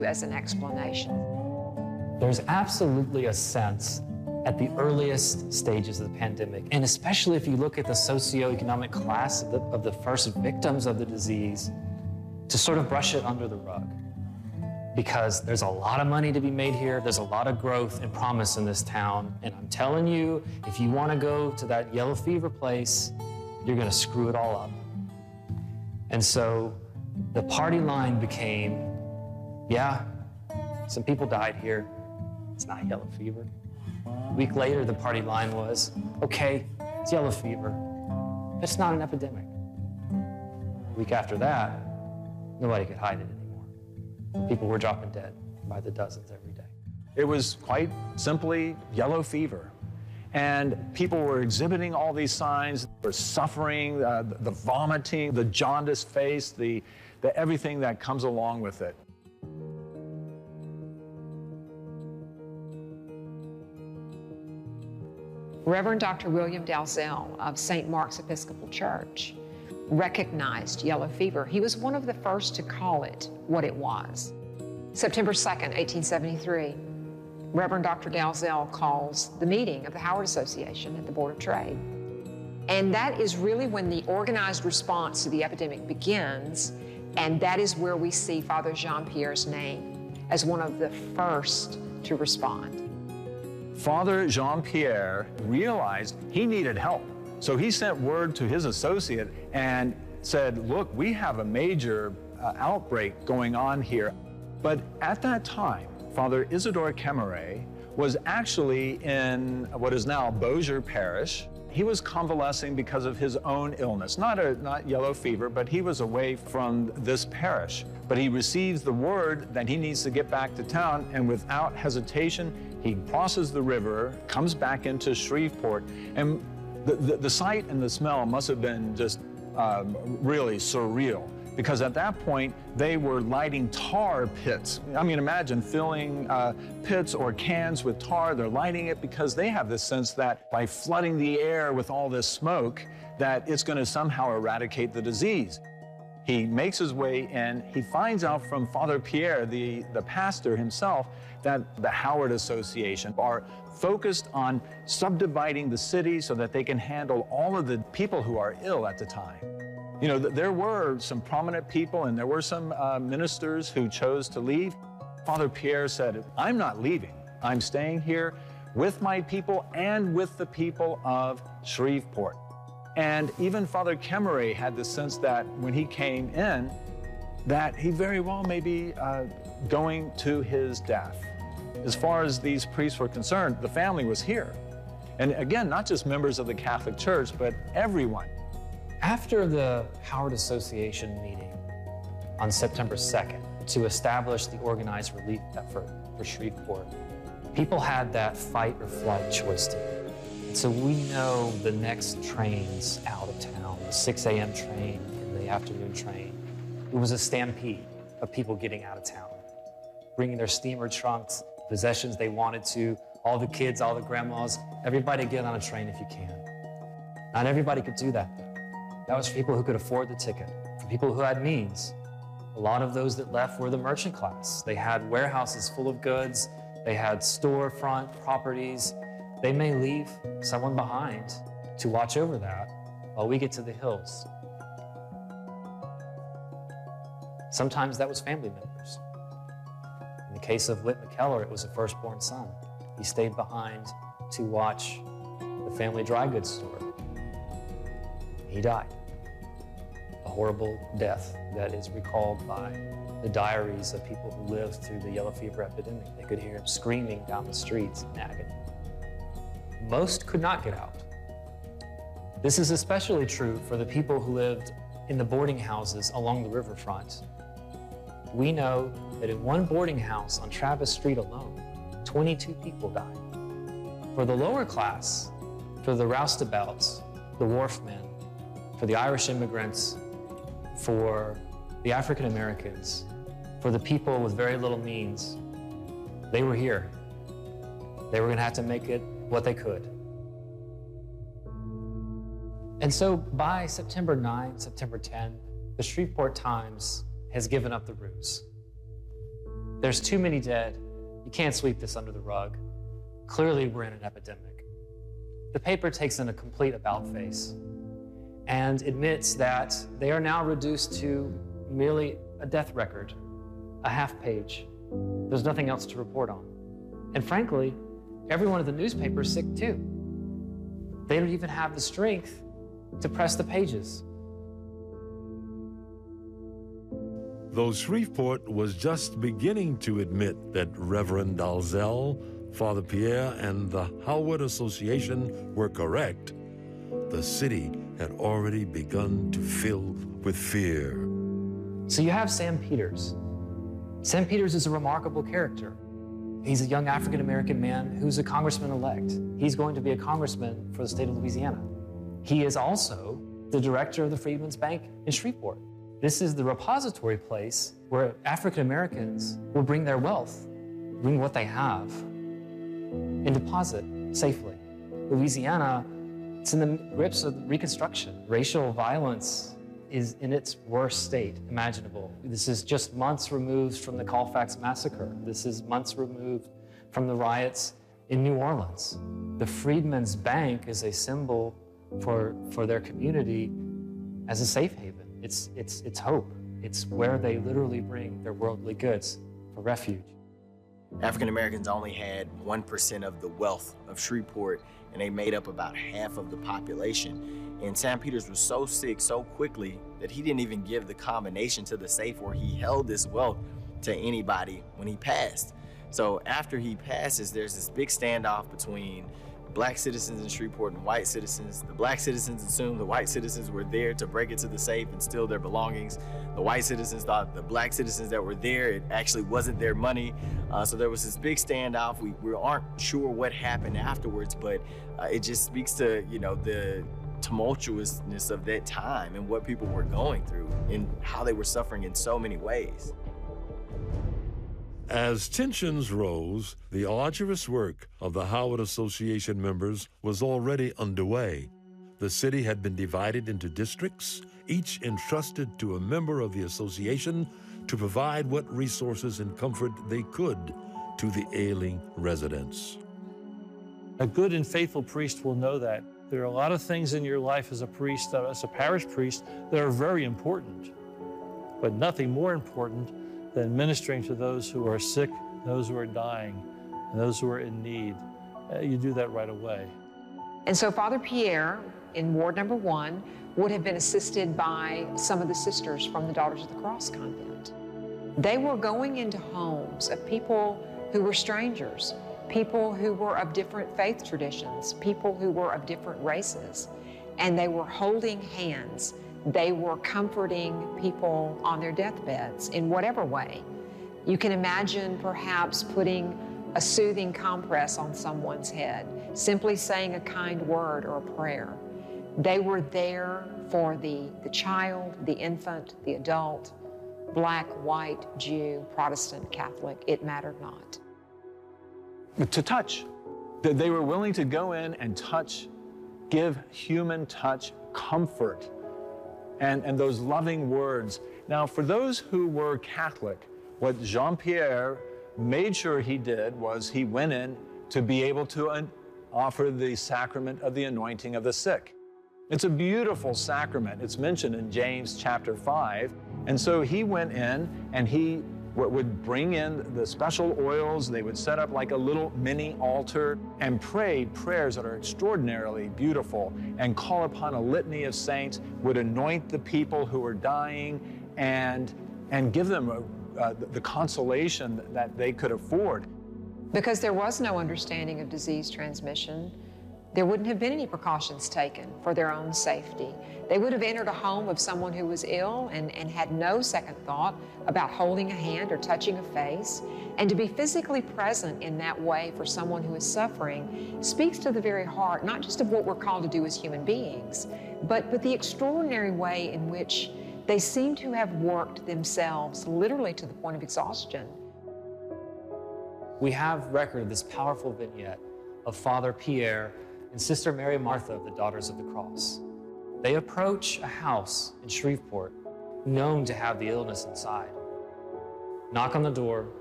as an explanation. There's absolutely a sense at the earliest stages of the pandemic, and especially if you look at the socioeconomic class of the first victims of the disease, to sort of brush it under the rug. Because there's a lot of money to be made here, there's a lot of growth and promise in this town, and I'm telling you, if you want to go to that yellow fever place, you're going to screw it all up. And so the party line became, yeah, some people died here, it's not yellow fever. A week later, the party line was, okay, it's yellow fever, but it's not an epidemic. A week after that, nobody could hide it anymore. People were dropping dead by the dozens every day. It was quite simply yellow fever. And people were exhibiting all these signs. They were suffering, the vomiting, the jaundiced face, the everything that comes along with it. Reverend Dr. William Dalzell of St. Mark's Episcopal Church recognized yellow fever. He was one of the first to call it what it was. September 2nd, 1873, Reverend Dr. Dalzell calls the meeting of the Howard Association at the Board of Trade. And that is really when the organized response to the epidemic begins, and that is where we see Father Jean-Pierre's name as one of the first to respond. Father Jean-Pierre realized he needed help. So he sent word to his associate and said, look, we have a major outbreak going on here. But at that time, Father Isidore Cameret was actually in what is now Beausier Parish. He was convalescing because of his own illness, not yellow fever, but he was away from this parish. But he receives the word that he needs to get back to town, and without hesitation, he crosses the river, comes back into Shreveport, and the sight and the smell must have been just really surreal, because at that point, they were lighting tar pits. I mean, imagine filling pits or cans with tar. They're lighting it because they have this sense that by flooding the air with all this smoke, that it's going to somehow eradicate the disease. He makes his way in. He finds out from Father Pierre, the pastor himself, that the Howard Association are focused on subdividing the city so that they can handle all of the people who are ill at the time. You know, there were some prominent people and there were some ministers who chose to leave. Father Pierre said, I'm not leaving. I'm staying here with my people and with the people of Shreveport. And even Father Cameret had the sense that when he came in, that he very well may be going to his death. As far as these priests were concerned, the family was here. And again, not just members of the Catholic Church, but everyone. After the Howard Association meeting on September 2nd to establish the organized relief effort for Shreveport, people had that fight or flight choice to make. And so we know the next trains out of town, the 6 a.m. train and the afternoon train, it was a stampede of people getting out of town, bringing their steamer trunks, possessions they wanted to, all the kids, all the grandmas, everybody get on a train if you can. Not everybody could do that, though. That was for people who could afford the ticket, for people who had means. A lot of those that left were the merchant class. They had warehouses full of goods. They had storefront properties. They may leave someone behind to watch over that while we get to the hills. Sometimes that was family members. In the case of Whit McKellar, it was a firstborn son. He stayed behind to watch the family dry goods store. He died. A horrible death that is recalled by the diaries of people who lived through the yellow fever epidemic. They could hear him screaming down the streets in agony. Most could not get out. This is especially true for the people who lived in the boarding houses along the riverfront. We know that in one boarding house on Travis Street alone, 22 people died. For the lower class, for the roustabouts, the wharfmen, for the Irish immigrants, for the African Americans, for the people with very little means, they were here. They were going to have to make it what they could. And so by September 9, September 10, the Shreveport Times has given up the ruse. There's too many dead. You can't sweep this under the rug. Clearly, we're in an epidemic. The paper takes in a complete about-face and admits that they are now reduced to merely a death record, a half page. There's nothing else to report on. And frankly, everyone at the newspaper is sick too. They don't even have the strength to press the pages. Though Shreveport was just beginning to admit that Reverend Dalzell, Father Pierre, and the Howard Association were correct, the city had already begun to fill with fear. So you have Sam Peters. Sam Peters is a remarkable character. He's a young African-American man who's a congressman-elect. He's going to be a congressman for the state of Louisiana. He is also the director of the Freedmen's Bank in Shreveport. This is the repository place where African-Americans will bring their wealth, bring what they have, and deposit safely. Louisiana, it's in the grips of Reconstruction. Racial violence is in its worst state imaginable. This is just months removed from the Colfax Massacre. This is months removed from the riots in New Orleans. The Freedmen's Bank is a symbol for their community as a safe haven. It's hope. It's where they literally bring their worldly goods for refuge. African Americans only had 1% of the wealth of Shreveport, and they made up about half of the population. And Sam Peters was so sick so quickly that he didn't even give the combination to the safe where he held this wealth to anybody when he passed. So after he passes, there's this big standoff between Black citizens in Shreveport and white citizens. The Black citizens assumed the white citizens were there to break into the safe and steal their belongings. The white citizens thought the Black citizens that were there, it actually wasn't their money. So there was this big standoff. We aren't sure what happened afterwards, but it just speaks to, the tumultuousness of that time and what people were going through and how they were suffering in so many ways. As tensions rose, the arduous work of the Howard Association members was already underway. The city had been divided into districts, each entrusted to a member of the association to provide what resources and comfort they could to the ailing residents. A good and faithful priest will know that. There are a lot of things in your life as a priest, as a parish priest, that are very important, but nothing more important than ministering to those who are sick, those who are dying, and those who are in need. You do that right away. And so Father Pierre, in Ward number 1, would have been assisted by some of the sisters from the Daughters of the Cross convent. They were going into homes of people who were strangers, people who were of different faith traditions, people who were of different races, and they were holding hands. They were comforting people on their deathbeds in whatever way. You can imagine perhaps putting a soothing compress on someone's head, simply saying a kind word or a prayer. They were there for the child, the infant, the adult, Black, white, Jew, Protestant, Catholic, it mattered not. To touch. They were willing to go in and touch, give human touch, comfort, and those loving words. Now, for those who were Catholic, what Jean-Pierre made sure he did was he went in to be able to offer the sacrament of the anointing of the sick. It's a beautiful sacrament. It's mentioned in James chapter 5. And so he went in and he would bring in the special oils. They would set up like a little mini altar and pray prayers that are extraordinarily beautiful and call upon a litany of saints, would anoint the people who were dying and give them the consolation that they could afford. Because there was no understanding of disease transmission, there wouldn't have been any precautions taken for their own safety. They would have entered a home of someone who was ill and had no second thought about holding a hand or touching a face. And to be physically present in that way for someone who is suffering speaks to the very heart, not just of what we're called to do as human beings, but the extraordinary way in which they seem to have worked themselves literally to the point of exhaustion. We have record of this powerful vignette of Father Pierre and Sister Mary Martha of the Daughters of the Cross. They approach a house in Shreveport known to have the illness inside. Knock on the door,